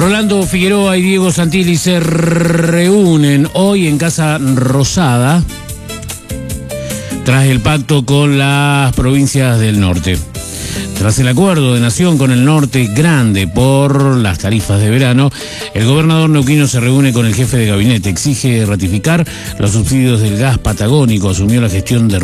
Rolando Figueroa y Diego Santilli se reúnen hoy en Casa Rosada tras el pacto con las provincias del norte. Tras el acuerdo de Nación con el Norte Grande por las tarifas de verano, el gobernador neuquino se reúne con el jefe de gabinete, exige ratificar los subsidios del gas patagónico, asumió la gestión de